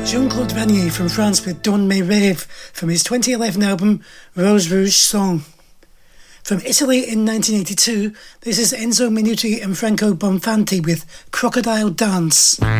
Jean-Claude Vannier from France with Dans mes rêves from his 2011 album Rose Rouge Song. From Italy in 1982, this is Enzo Minuti and Franco Bonfanti with Crocodile Dance.